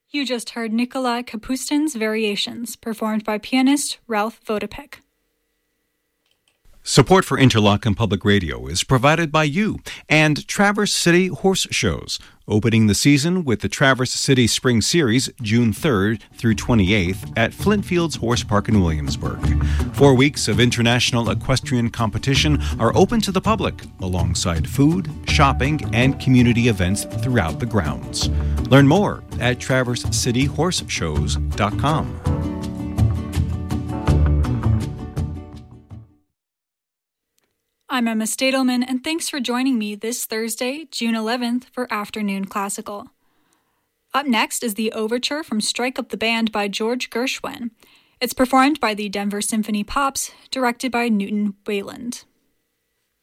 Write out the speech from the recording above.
You just heard Nikolai Kapustin's Variations, performed by pianist Ralph Vodopek. Support for Interlochen Public Radio is provided by you and Traverse City Horse Shows, opening the season with the Traverse City Spring Series June 3rd through 28th at Flintfields Horse Park in Williamsburg. 4 weeks of international equestrian competition are open to the public, alongside food, shopping, and community events throughout the grounds. Learn more at traversecityhorseshows.com. I'm Emma Stadelman, and thanks for joining me this Thursday, June 11th, for Afternoon Classical. Up next is the Overture from Strike Up the Band by George Gershwin. It's performed by the Denver Symphony Pops, directed by Newton Wayland.